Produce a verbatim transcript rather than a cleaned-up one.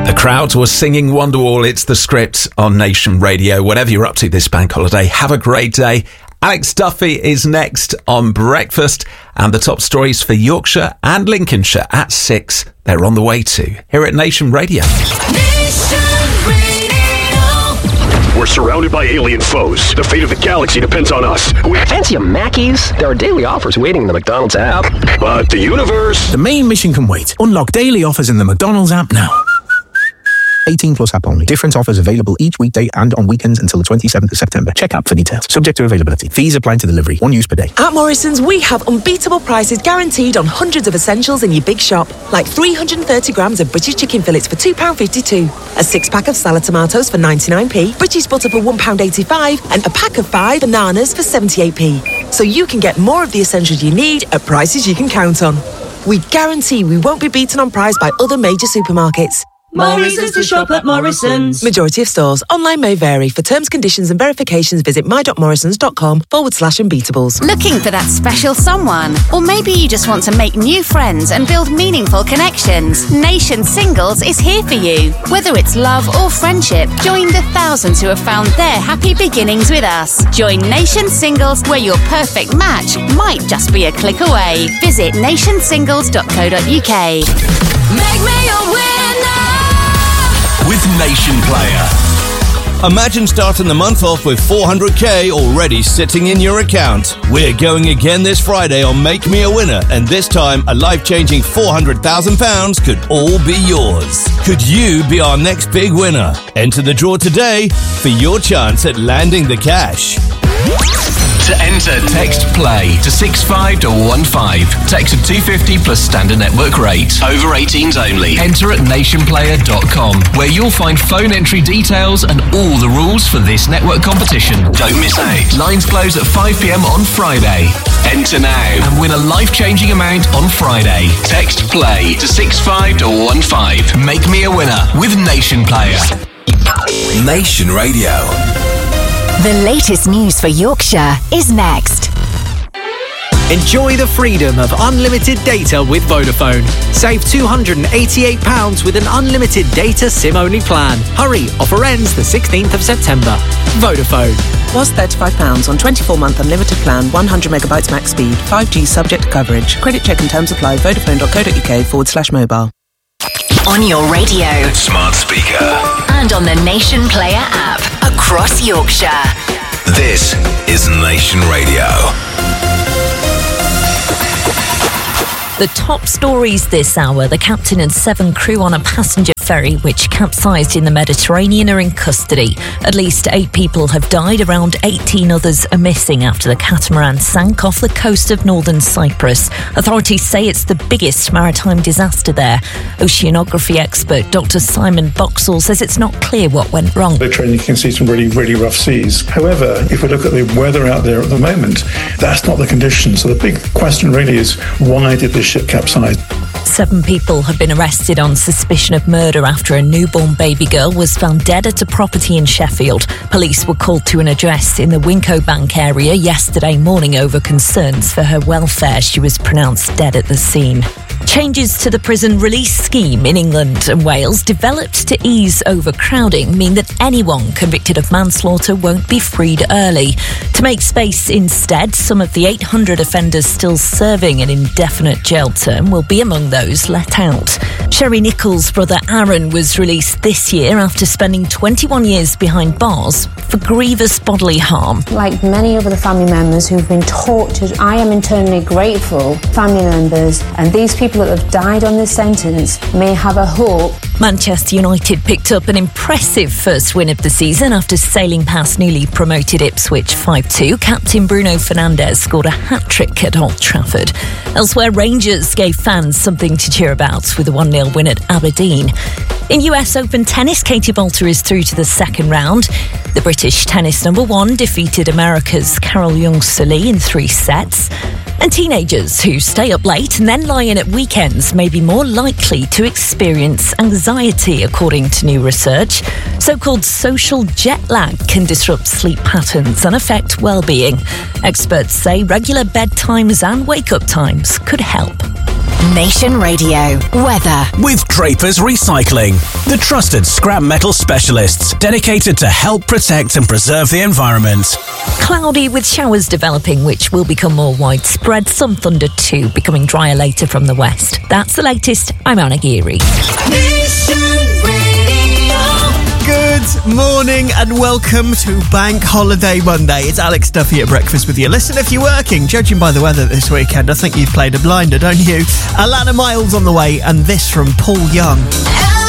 The crowd was singing Wonderwall. It's The Script on Nation Radio. Whatever you're up to this bank holiday, have a great day. Alex Duffy is next on Breakfast, and the top stories for Yorkshire and Lincolnshire at six. They're on the way to here at Nation Radio. Nation Radio. We're surrounded by alien foes. The fate of the galaxy depends on us. We fancy a Mackey's? There are daily offers waiting in the McDonald's app. But the universe... The main mission can wait. Unlock daily offers in the McDonald's app now. eighteen plus app only. Different offers available each weekday and on weekends until the twenty-seventh of September. Check app for details. Subject to availability. Fees apply to delivery. One use per day. At Morrison's, we have unbeatable prices guaranteed on hundreds of essentials in your big shop. Like three hundred thirty grams of British chicken fillets for two pounds fifty-two. A six-pack of salad tomatoes for ninety-nine p. British butter for one pound eighty-five. And a pack of five bananas for seventy-eight p. So you can get more of the essentials you need at prices you can count on. We guarantee we won't be beaten on price by other major supermarkets. More reasons to shop at Morrison's. Majority of stores. Online may vary. For terms, conditions and verifications, visit my.morrisons.com forward slash unbeatables. Looking for that special someone? Or maybe you just want to make new friends and build meaningful connections. Nation Singles is here for you. Whether it's love or friendship, join the thousands who have found their happy beginnings with us. Join Nation Singles, where your perfect match might just be a click away. Visit nation singles dot co dot uk. Make me a winner with Nation Player. Imagine starting the month off with four hundred k already sitting in your account. We're going again this Friday on Make Me a Winner, and this time a life-changing four hundred thousand pounds could all be yours. Could you be our next big winner? Enter the draw today for your chance at landing the cash. To enter, text PLAY to six five one five. Text of two fifty plus standard network rate. Over eighteens only. Enter at nation player dot com, where you'll find phone entry details and all the rules for this network competition. Don't miss out. Lines close at five p.m. on Friday. Enter now and win a life-changing amount on Friday. Text PLAY to six five one five. Make me a winner with Nation Player. Nation Radio. The latest news for Yorkshire is next. Enjoy the freedom of unlimited data with Vodafone. Save two hundred eighty-eight pounds with an unlimited data SIM-only plan. Hurry, offer ends the sixteenth of September. Vodafone. Was thirty-five pounds on twenty-four month unlimited plan, one hundred megabytes max speed, five G subject to coverage. Credit check and terms apply. Vodafone dot co dot uk forward slash mobile. On your radio, smart speaker, and on the Nation Player app across Yorkshire. This is Nation Radio. The top stories this hour. The captain and seven crew on a passenger ferry which capsized in the Mediterranean are in custody. At least eight people have died. Around eighteen others are missing after the catamaran sank off the coast of northern Cyprus. Authorities say it's the biggest maritime disaster there. Oceanography expert Doctor Simon Boxall says it's not clear what went wrong. Literally, you can see some really, really rough seas. However, if we look at the weather out there at the moment, that's not the condition. So the big question really is, why did this ship capsize? Seven people have been arrested on suspicion of murder after a newborn baby girl was found dead at a property in Sheffield. Police were called to an address in the Winco Bank area yesterday morning over concerns for her welfare. She was pronounced dead at the scene. Changes to the prison release scheme in England and Wales, developed to ease overcrowding, mean that anyone convicted of manslaughter won't be freed early. To make space instead, some of the eight hundred offenders still serving an indefinite jail term will be among those let out. Sherry Nichols' brother Aaron was released this year after spending twenty-one years behind bars for grievous bodily harm. Like many of the family members who've been tortured, I am internally grateful. Family members and these people that have died on this sentence may have a hope. Manchester United picked up an impressive first win of the season after sailing past newly promoted Ipswich five two. Captain Bruno Fernandes scored a hat-trick at Old Trafford. Elsewhere, Rangers gave fans something to cheer about with a one nil win at Aberdeen. In U S Open tennis, Katie Boulter is through to the second round. The British tennis number one defeated America's Carol Young-Sully in three sets. And teenagers who stay up late and then lie in at weekends may be more likely to experience anxiety, according to new research. So-called social jet lag can disrupt sleep patterns and affect well-being. Experts say regular bedtimes and wake-up times could help. Nation Radio. Weather. With Drapers Recycling, the trusted scrap metal specialists dedicated to help protect and preserve the environment. Cloudy with showers developing, which will become more widespread. Some thunder too, becoming drier later from the west. That's the latest. I'm Anna Geary. Good morning and welcome to Bank Holiday Monday. It's Alex Duffy at breakfast with you. Listen, if you're working, judging by the weather this weekend, I think you've played a blinder, don't you? Alana Miles on the way, and this from Paul Young.